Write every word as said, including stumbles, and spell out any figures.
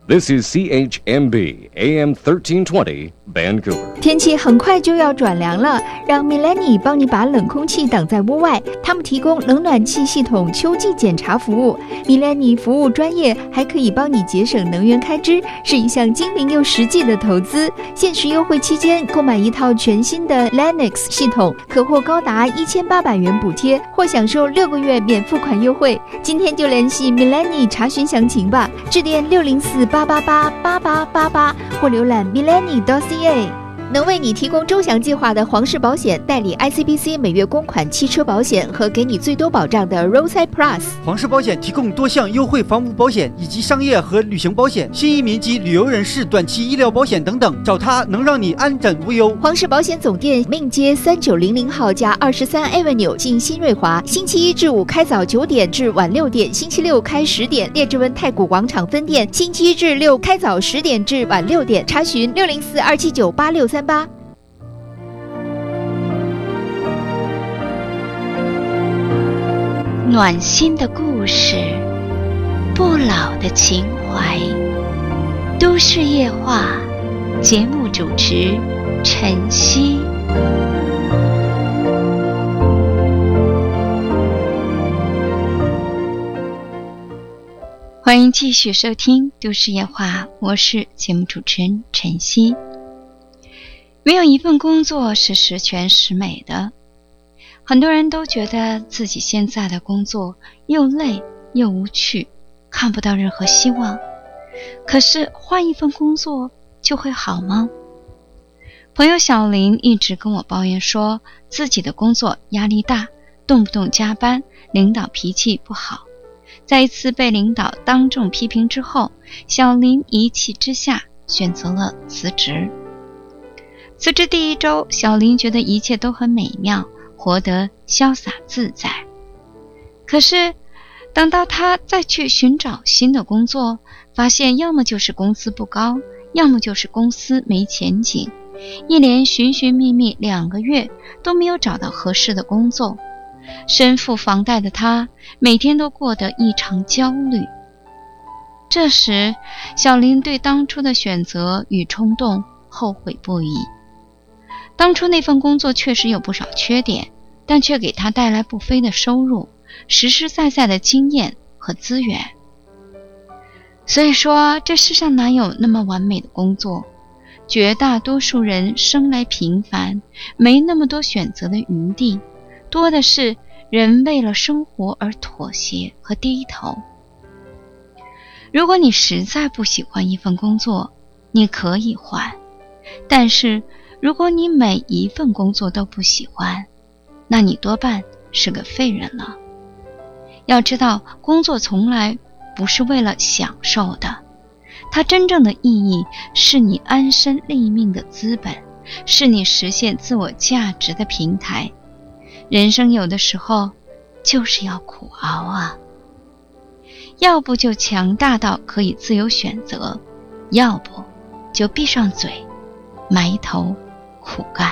This is C H M B A M thirteen twenty Vancouver。 天气很快就要转凉了，让 Milani 帮你把冷空气挡在屋外。他们提供冷暖气系统秋季检查服务。Milani 服务专业，还可以帮你节省能源开支，是一项精明又实际的投资。限时优惠期间，购买一套全新的 Lennox 系统，可获高达一千八百元补贴，或享受六个月免付款优惠。今天就联系 Milani 查询详情吧，致电六零四八八八八八八八或浏览 milani 点 c a。 能为你提供周详计划的皇室保险，代理 I C B C 每月公款汽车保险和给你最多保障的 Roadside Plus。 皇室保险提供多项优惠房屋保险以及商业和旅行保险、新移民及旅游人士短期医疗保险等等，找他能让你安枕无忧。 皇室保险总店命街三九零零号加二十三 Avenue 近新瑞华，星期一至五开早九点至晚六点，星期六开十点。列治文太古广场分店星期一至六开早十点至晚六点，查询六零四二七九八六三八。 暖心的故事，不老的情怀，都市夜话，节目主持晨曦。欢迎继续收听都市夜话，我是节目主持人晨曦。没有一份工作是十全十美的，很多人都觉得自己现在的工作又累又无趣，看不到任何希望。可是换一份工作就会好吗？朋友小林一直跟我抱怨说，自己的工作压力大，动不动加班，领导脾气不好。在一次被领导当众批评之后，小林一气之下选择了辞职。辞职第一周，小林觉得一切都很美妙，活得潇洒自在。可是等到他再去寻找新的工作，发现要么就是工资不高，要么就是公司没前景，一连寻寻觅觅两个月都没有找到合适的工作。身负房贷的他每天都过得异常焦虑。这时小林对当初的选择与冲动后悔不已。当初那份工作确实有不少缺点，但却给他带来不菲的收入，实实在在的经验和资源。所以说，这世上哪有那么完美的工作？绝大多数人生来平凡，没那么多选择的余地，多的是人为了生活而妥协和低头。如果你实在不喜欢一份工作，你可以换，但是如果你每一份工作都不喜欢，那你多半是个废人了。要知道，工作从来不是为了享受的，它真正的意义是你安身立命的资本，是你实现自我价值的平台。人生有的时候就是要苦熬啊，要不就强大到可以自由选择，要不就闭上嘴埋头苦干。